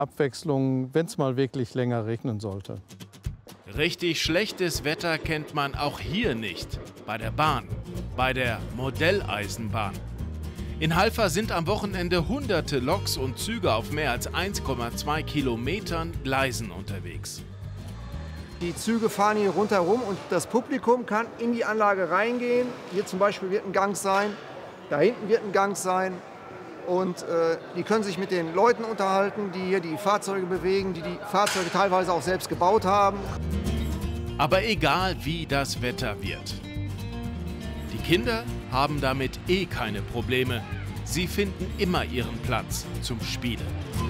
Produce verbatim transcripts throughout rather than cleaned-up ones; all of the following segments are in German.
Abwechslung, wenn es mal wirklich länger regnen sollte. Richtig schlechtes Wetter kennt man auch hier nicht. Bei der Bahn, bei der Modelleisenbahn. In Halver sind am Wochenende hunderte Loks und Züge auf mehr als eins Komma zwei Kilometern Gleisen unterwegs. Die Züge fahren hier rundherum und das Publikum kann in die Anlage reingehen. Hier zum Beispiel wird ein Gang sein, da hinten wird ein Gang sein. Und äh, die können sich mit den Leuten unterhalten, die hier die Fahrzeuge bewegen, die die Fahrzeuge teilweise auch selbst gebaut haben. Aber egal wie das Wetter wird. Die Kinder haben damit eh keine Probleme. Sie finden immer ihren Platz zum Spielen.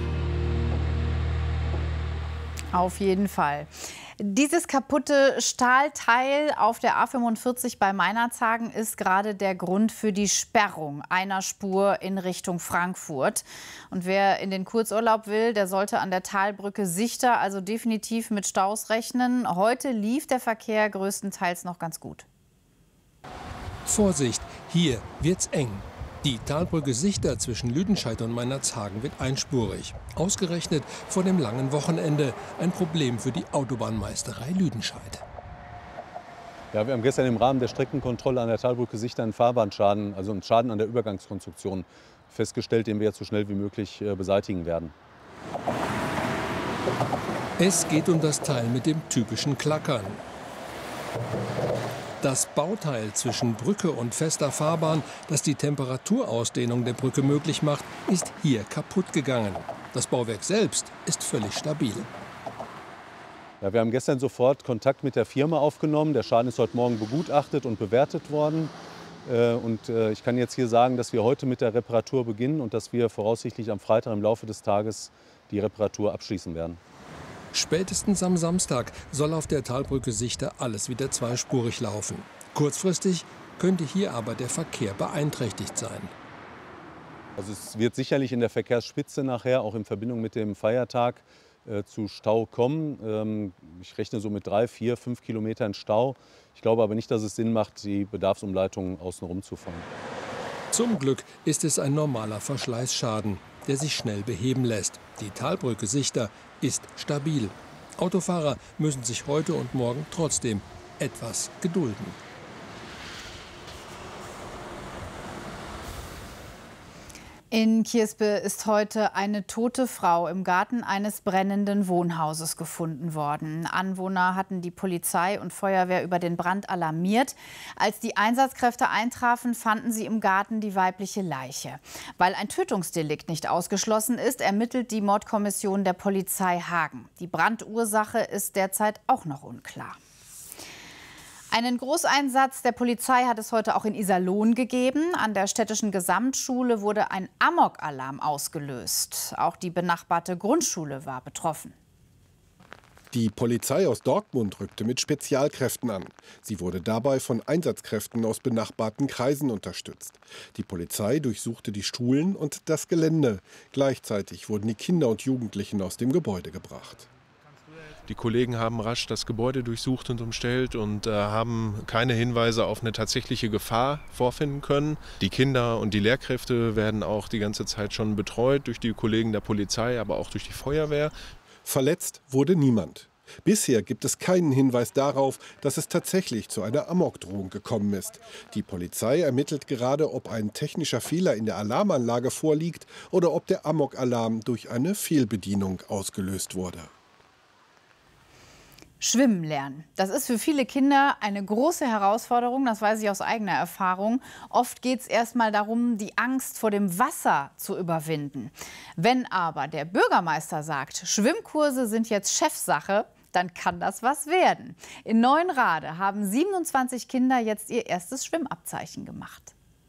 Auf jeden Fall. Dieses kaputte Stahlteil auf der A fünfundvierzig bei Meinerzhagen ist gerade der Grund für die Sperrung einer Spur in Richtung Frankfurt. Und wer in den Kurzurlaub will, der sollte an der Talbrücke Sichter also definitiv mit Staus rechnen. Heute lief der Verkehr größtenteils noch ganz gut. Vorsicht, hier wird's eng. Die Talbrücke Sichter zwischen Lüdenscheid und Meinerzhagen wird einspurig. Ausgerechnet vor dem langen Wochenende ein Problem für die Autobahnmeisterei Lüdenscheid. Ja, wir haben gestern im Rahmen der Streckenkontrolle an der Talbrücke Sichter einen Fahrbahnschaden, also einen Schaden an der Übergangskonstruktion festgestellt, den wir jetzt so schnell wie möglich beseitigen werden. Es geht um das Teil mit dem typischen Klackern. Das Bauteil zwischen Brücke und fester Fahrbahn, das die Temperaturausdehnung der Brücke möglich macht, ist hier kaputt gegangen. Das Bauwerk selbst ist völlig stabil. Ja, wir haben gestern sofort Kontakt mit der Firma aufgenommen. Der Schaden ist heute Morgen begutachtet und bewertet worden. Und ich kann jetzt hier sagen, dass wir heute mit der Reparatur beginnen und dass wir voraussichtlich am Freitag im Laufe des Tages die Reparatur abschließen werden. Spätestens am Samstag soll auf der Talbrücke Sichter alles wieder zweispurig laufen. Kurzfristig könnte hier aber der Verkehr beeinträchtigt sein. Also es wird sicherlich in der Verkehrsspitze nachher, auch in Verbindung mit dem Feiertag, äh, zu Stau kommen. Ähm, ich rechne so mit drei, vier, fünf Kilometern Stau. Ich glaube aber nicht, dass es Sinn macht, die Bedarfsumleitung außenrum zu fahren. Zum Glück ist es ein normaler Verschleißschaden, der sich schnell beheben lässt. Die Talbrücke Sichter ist stabil. Autofahrer müssen sich heute und morgen trotzdem etwas gedulden. In Kierspe ist heute eine tote Frau im Garten eines brennenden Wohnhauses gefunden worden. Anwohner hatten die Polizei und Feuerwehr über den Brand alarmiert. Als die Einsatzkräfte eintrafen, fanden sie im Garten die weibliche Leiche. Weil ein Tötungsdelikt nicht ausgeschlossen ist, ermittelt die Mordkommission der Polizei Hagen. Die Brandursache ist derzeit auch noch unklar. Einen Großeinsatz der Polizei hat es heute auch in Iserlohn gegeben. An der städtischen Gesamtschule wurde ein Amok-Alarm ausgelöst. Auch die benachbarte Grundschule war betroffen. Die Polizei aus Dortmund rückte mit Spezialkräften an. Sie wurde dabei von Einsatzkräften aus benachbarten Kreisen unterstützt. Die Polizei durchsuchte die Schulen und das Gelände. Gleichzeitig wurden die Kinder und Jugendlichen aus dem Gebäude gebracht. Die Kollegen haben rasch das Gebäude durchsucht und umstellt und äh, haben keine Hinweise auf eine tatsächliche Gefahr vorfinden können. Die Kinder und die Lehrkräfte werden auch die ganze Zeit schon betreut durch die Kollegen der Polizei, aber auch durch die Feuerwehr. Verletzt wurde niemand. Bisher gibt es keinen Hinweis darauf, dass es tatsächlich zu einer Amokdrohung gekommen ist. Die Polizei ermittelt gerade, ob ein technischer Fehler in der Alarmanlage vorliegt oder ob der Amok-Alarm durch eine Fehlbedienung ausgelöst wurde. Schwimmen lernen. Das ist für viele Kinder eine große Herausforderung, das weiß ich aus eigener Erfahrung. Oft geht es erst mal darum, die Angst vor dem Wasser zu überwinden. Wenn aber der Bürgermeister sagt, Schwimmkurse sind jetzt Chefsache, dann kann das was werden. In Neuenrade haben siebenundzwanzig Kinder jetzt ihr erstes Schwimmabzeichen gemacht.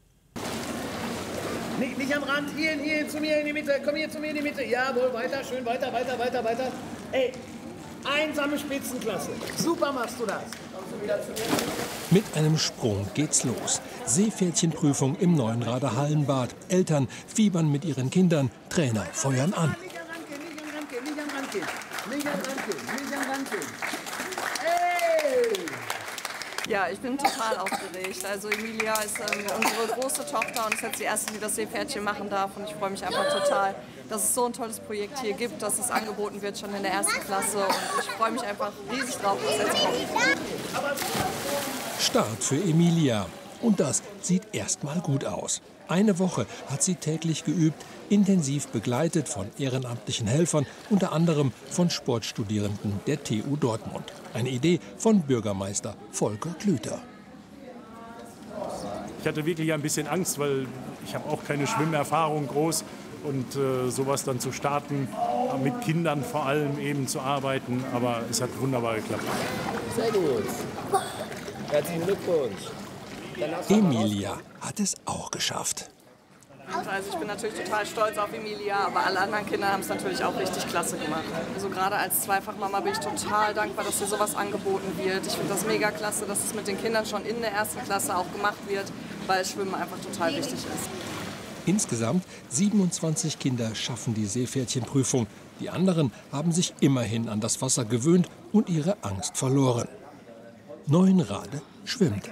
Nicht, nicht am Rand, hier, hier zu mir in die Mitte, komm hier zu mir in die Mitte. Jawohl, weiter, schön, weiter, weiter, weiter, weiter. Ey. Einsame Spitzenklasse. Super machst du das. Mit einem Sprung geht's los. Seepferdchenprüfung im Neuenrader Hallenbad. Eltern fiebern mit ihren Kindern. Trainer feuern an. Nicht am Rand gehen, nicht am Rand gehen, nicht am Rand gehen. Nicht am Rand gehen, nicht am Rand gehen. Ey! Ja, ich bin total aufgeregt. Also Emilia ist ähm, unsere große Tochter und ist jetzt die erste, die das Seepferdchen machen darf. Und ich freue mich einfach total, dass es so ein tolles Projekt hier gibt, dass es angeboten wird schon in der ersten Klasse. Und ich freue mich einfach riesig drauf, was jetzt kommt. Start für Emilia. Und das sieht erstmal gut aus. Eine Woche hat sie täglich geübt, intensiv begleitet von ehrenamtlichen Helfern, unter anderem von Sportstudierenden der T U Dortmund. Eine Idee von Bürgermeister Volker Klüter. Ich hatte wirklich ein bisschen Angst, weil ich habe auch keine Schwimmerfahrung groß. Und äh, sowas dann zu starten, mit Kindern vor allem eben zu arbeiten. Aber es hat wunderbar geklappt. Sehr gut. Herzlichen Glückwunsch. Emilia hat es auch geschafft. Also ich bin natürlich total stolz auf Emilia, aber alle anderen Kinder haben es natürlich auch richtig klasse gemacht. Also gerade als Zweifachmama bin ich total dankbar, dass hier sowas angeboten wird. Ich finde das mega klasse, dass es mit den Kindern schon in der ersten Klasse auch gemacht wird, weil Schwimmen einfach total wichtig ist. Insgesamt siebenundzwanzig Kinder schaffen die Seepferdchenprüfung. Die anderen haben sich immerhin an das Wasser gewöhnt und ihre Angst verloren. Neuenrade schwimmt.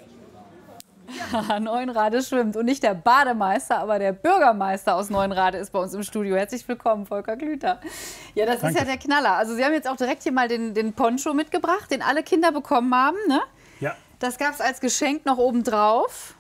Ja, Neuenrade schwimmt. Und nicht der Bademeister, aber der Bürgermeister aus Neuenrade ist bei uns im Studio. Herzlich willkommen, Volker Klüter. Ja, das Danke. Ist ja der Knaller. Also Sie haben jetzt auch direkt hier mal den, den Poncho mitgebracht, den alle Kinder bekommen haben, ne? Ja. Das gab es als Geschenk noch obendrauf.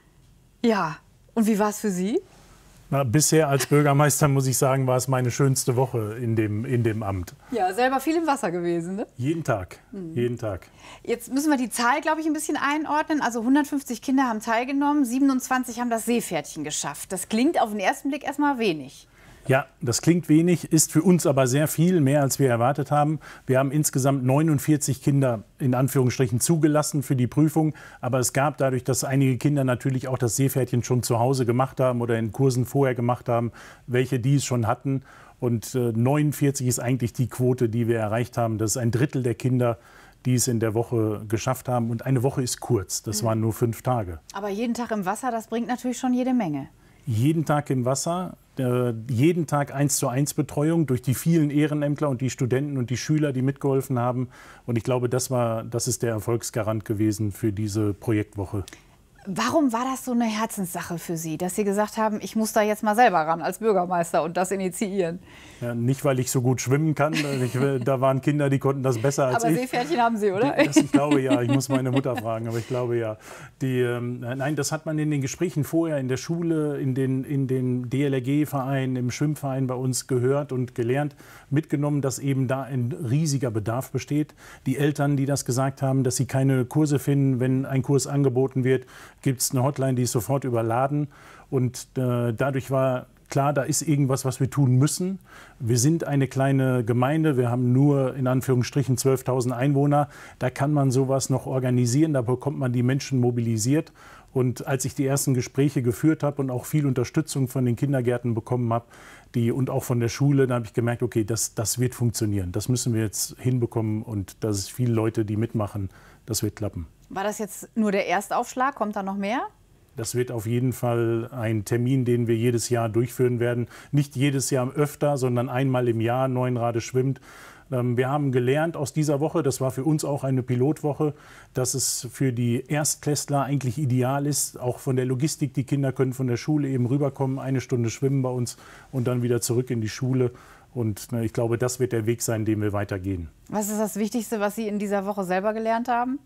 Ja, und wie war es für Sie? Na, bisher als Bürgermeister, muss ich sagen, war es meine schönste Woche in dem, in dem Amt. Ja, selber viel im Wasser gewesen, ne? Jeden Tag, mhm. jeden Tag. Jetzt müssen wir die Zahl, glaube ich, ein bisschen einordnen. Also hundertfünfzig Kinder haben teilgenommen, siebenundzwanzig haben das Seepferdchen geschafft. Das klingt auf den ersten Blick erstmal wenig. Ja, das klingt wenig, ist für uns aber sehr viel, mehr als wir erwartet haben. Wir haben insgesamt neunundvierzig Kinder in Anführungsstrichen zugelassen für die Prüfung. Aber es gab dadurch, dass einige Kinder natürlich auch das Seepferdchen schon zu Hause gemacht haben oder in Kursen vorher gemacht haben, welche die es schon hatten. Und äh, neunundvierzig ist eigentlich die Quote, die wir erreicht haben. Das ist ein Drittel der Kinder, die es in der Woche geschafft haben. Und eine Woche ist kurz, das mhm. waren nur fünf Tage. Aber jeden Tag im Wasser, das bringt natürlich schon jede Menge. Jeden Tag im Wasser, äh, jeden Tag eins zu eins Betreuung durch die vielen Ehrenämtler und die Studenten und die Schüler, die mitgeholfen haben. Und ich glaube, das war, das ist der Erfolgsgarant gewesen für diese Projektwoche. Warum war das so eine Herzenssache für Sie, dass Sie gesagt haben, ich muss da jetzt mal selber ran als Bürgermeister und das initiieren? Ja, nicht, weil ich so gut schwimmen kann. Ich, da waren Kinder, die konnten das besser als aber ich. Aber Seepferdchen haben Sie, oder? Das, ich glaube ja. Ich muss meine Mutter fragen, aber ich glaube ja. Die, ähm, nein, das hat man in den Gesprächen vorher in der Schule, in den, in den D L R G-Vereinen, im Schwimmverein bei uns gehört und gelernt, mitgenommen, dass eben da ein riesiger Bedarf besteht. Die Eltern, die das gesagt haben, dass sie keine Kurse finden, wenn ein Kurs angeboten wird, gibt es eine Hotline, die ist sofort überladen. Und äh, dadurch war klar, da ist irgendwas, was wir tun müssen. Wir sind eine kleine Gemeinde, wir haben nur in Anführungsstrichen zwölftausend Einwohner. Da kann man sowas noch organisieren, da bekommt man die Menschen mobilisiert. Und als ich die ersten Gespräche geführt habe und auch viel Unterstützung von den Kindergärten bekommen habe die, und auch von der Schule, da habe ich gemerkt, okay, das, das wird funktionieren. Das müssen wir jetzt hinbekommen und da sind viele Leute, die mitmachen. Das wird klappen. War das jetzt nur der Erstaufschlag? Kommt da noch mehr? Das wird auf jeden Fall ein Termin, den wir jedes Jahr durchführen werden. Nicht jedes Jahr öfter, sondern einmal im Jahr. Neuenrade schwimmt. Wir haben gelernt aus dieser Woche, das war für uns auch eine Pilotwoche, dass es für die Erstklässler eigentlich ideal ist, auch von der Logistik. Die Kinder können von der Schule eben rüberkommen, eine Stunde schwimmen bei uns und dann wieder zurück in die Schule. Und ich glaube, das wird der Weg sein, den wir weitergehen. Was ist das Wichtigste, was Sie in dieser Woche selber gelernt haben?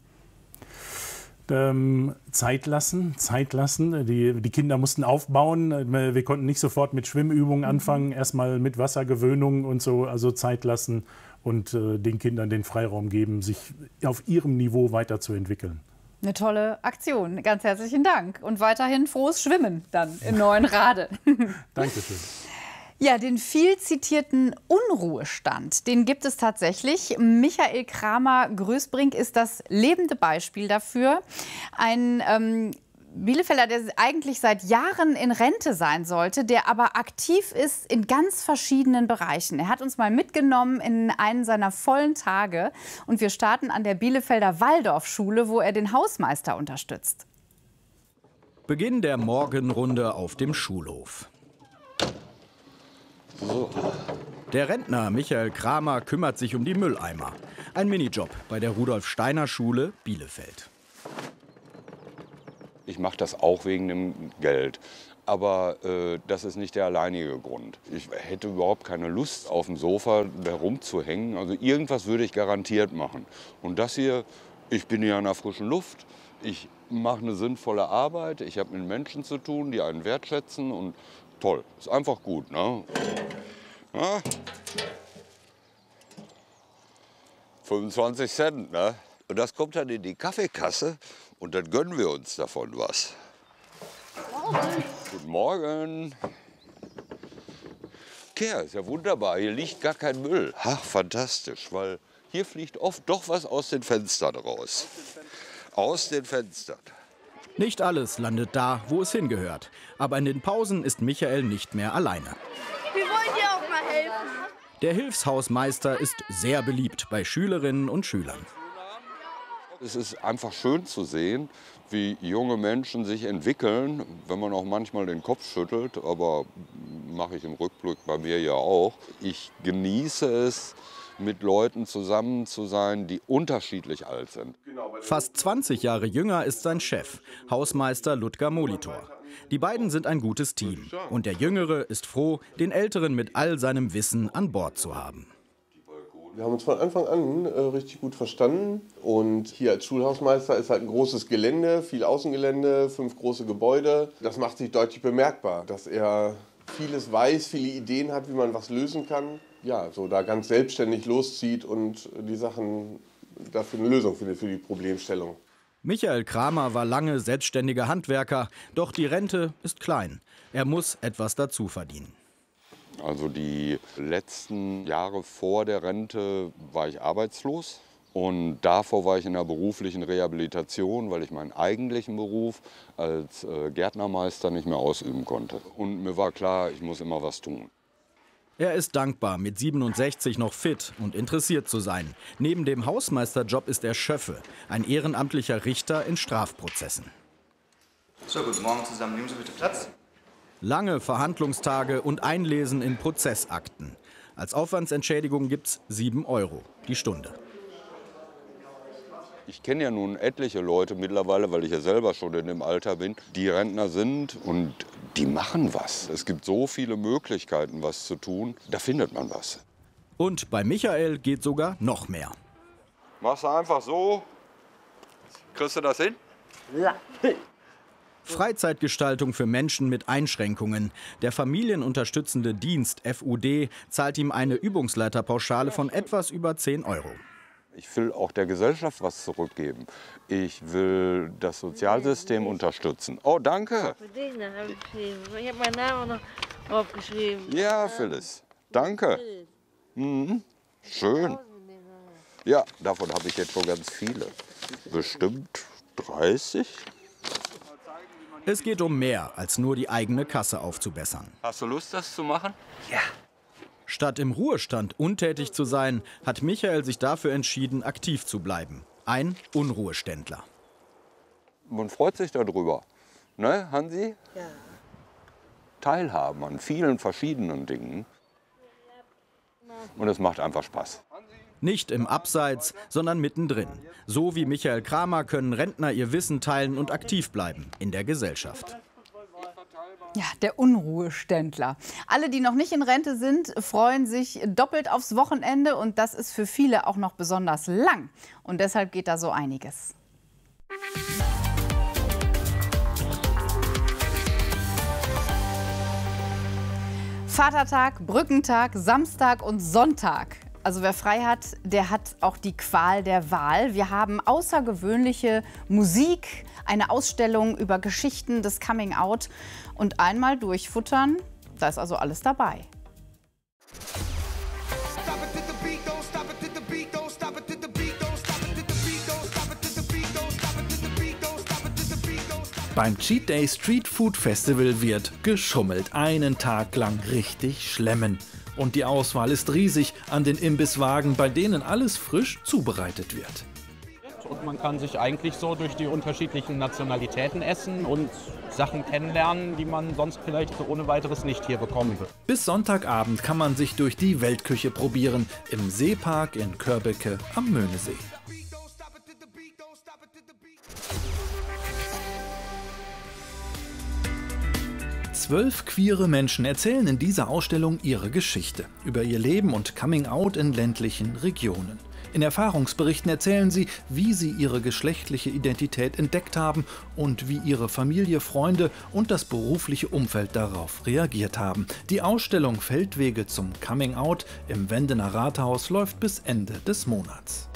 Ähm, Zeit lassen, Zeit lassen. Die, die Kinder mussten aufbauen. Wir konnten nicht sofort mit Schwimmübungen anfangen, erstmal mit Wassergewöhnung und so. Also Zeit lassen und äh, den Kindern den Freiraum geben, sich auf ihrem Niveau weiterzuentwickeln. Eine tolle Aktion. Ganz herzlichen Dank. Und weiterhin frohes Schwimmen dann in Neuenrade. Dankeschön. Ja, den viel zitierten Unruhestand, den gibt es tatsächlich. Michael Kramer-Größbrink ist das lebende Beispiel dafür. Ein ähm, Bielefelder, der eigentlich seit Jahren in Rente sein sollte, der aber aktiv ist in ganz verschiedenen Bereichen. Er hat uns mal mitgenommen in einen seiner vollen Tage. Und wir starten an der Bielefelder Waldorfschule, wo er den Hausmeister unterstützt. Beginn der Morgenrunde auf dem Schulhof. Der Rentner Michael Kramer kümmert sich um die Mülleimer. Ein Minijob bei der Rudolf-Steiner-Schule Bielefeld. Ich mache das auch wegen dem Geld. Aber äh, das ist nicht der alleinige Grund. Ich hätte überhaupt keine Lust, auf dem Sofa herumzuhängen. Also irgendwas würde ich garantiert machen. Und das hier, ich bin hier an der frischen Luft. Ich mache eine sinnvolle Arbeit. Ich habe mit Menschen zu tun, die einen wertschätzen. Und toll, ist einfach gut, ne? Ja? fünfundzwanzig Cent, ne? Und das kommt dann in die Kaffeekasse und dann gönnen wir uns davon was. Guten Morgen. Kerl, ist ja wunderbar. Hier liegt gar kein Müll. Ach, fantastisch, weil hier fliegt oft doch was aus den Fenstern raus. Aus den Fenstern. Nicht alles landet da, wo es hingehört. Aber in den Pausen ist Michael nicht mehr alleine. Wir wollen dir auch mal helfen. Der Hilfshausmeister ist sehr beliebt bei Schülerinnen und Schülern. Es ist einfach schön zu sehen, wie junge Menschen sich entwickeln, wenn man auch manchmal den Kopf schüttelt, aber mache ich im Rückblick bei mir ja auch. Ich genieße es, mit Leuten zusammen zu sein, die unterschiedlich alt sind. Fast zwanzig Jahre jünger ist sein Chef, Hausmeister Ludger Molitor. Die beiden sind ein gutes Team und der Jüngere ist froh, den Älteren mit all seinem Wissen an Bord zu haben. Wir haben uns von Anfang an äh, richtig gut verstanden und hier als Schulhausmeister ist halt ein großes Gelände, viel Außengelände, fünf große Gebäude. Das macht sich deutlich bemerkbar, dass er vieles weiß, viele Ideen hat, wie man was lösen kann. Ja, so da ganz selbstständig loszieht und die Sachen dafür eine Lösung findet für die Problemstellung. Michael Kramer war lange selbstständiger Handwerker, doch die Rente ist klein. Er muss etwas dazu verdienen. Also die letzten Jahre vor der Rente war ich arbeitslos und davor war ich in der beruflichen Rehabilitation, weil ich meinen eigentlichen Beruf als Gärtnermeister nicht mehr ausüben konnte. Und mir war klar, ich muss immer was tun. Er ist dankbar, mit siebenundsechzig noch fit und interessiert zu sein. Neben dem Hausmeisterjob ist er Schöffe, ein ehrenamtlicher Richter in Strafprozessen. So, guten Morgen zusammen. Nehmen Sie bitte Platz. Lange Verhandlungstage und Einlesen in Prozessakten. Als Aufwandsentschädigung gibt's sieben Euro die Stunde. Ich kenne ja nun etliche Leute mittlerweile, weil ich ja selber schon in dem Alter bin, die Rentner sind und die machen was. Es gibt so viele Möglichkeiten, was zu tun, da findet man was. Und bei Michael geht sogar noch mehr. Machst du einfach so, kriegst du das hin? Ja. Freizeitgestaltung für Menschen mit Einschränkungen. Der familienunterstützende Dienst F U D zahlt ihm eine Übungsleiterpauschale von etwas über zehn Euro. Ich will auch der Gesellschaft was zurückgeben. Ich will das Sozialsystem unterstützen. Oh, danke. Ich habe meinen Namen noch aufgeschrieben. Ja, Phyllis. Danke. Mhm. Schön. Ja, davon habe ich jetzt schon ganz viele. Bestimmt dreißig. Es geht um mehr, als nur die eigene Kasse aufzubessern. Hast du Lust, das zu machen? Ja. Statt im Ruhestand untätig zu sein, hat Michael sich dafür entschieden, aktiv zu bleiben. Ein Unruheständler. Man freut sich darüber. Ne, Hansi? Ja. Teilhaben an vielen verschiedenen Dingen. Und es macht einfach Spaß. Nicht im Abseits, sondern mittendrin. So wie Michael Kramer können Rentner ihr Wissen teilen und aktiv bleiben in der Gesellschaft. Ja, der Unruheständler. Alle, die noch nicht in Rente sind, freuen sich doppelt aufs Wochenende. Und das ist für viele auch noch besonders lang. Und deshalb geht da so einiges. Vatertag, Brückentag, Samstag und Sonntag. Also wer frei hat, der hat auch die Qual der Wahl. Wir haben außergewöhnliche Musik, eine Ausstellung über Geschichten des Coming-out und einmal durchfuttern. Da ist also alles dabei. Beim Cheat Day Street Food Festival wird geschummelt. Einen Tag lang richtig schlemmen. Und die Auswahl ist riesig an den Imbisswagen, bei denen alles frisch zubereitet wird. Und man kann sich eigentlich so durch die unterschiedlichen Nationalitäten essen und Sachen kennenlernen, die man sonst vielleicht so ohne weiteres nicht hier bekommen wird. Bis Sonntagabend kann man sich durch die Weltküche probieren, im Seepark in Körbecke am Möhnesee. Zwölf queere Menschen erzählen in dieser Ausstellung ihre Geschichte über ihr Leben und Coming-out in ländlichen Regionen. In Erfahrungsberichten erzählen sie, wie sie ihre geschlechtliche Identität entdeckt haben und wie ihre Familie, Freunde und das berufliche Umfeld darauf reagiert haben. Die Ausstellung Feldwege zum Coming-out im Wendener Rathaus läuft bis Ende des Monats.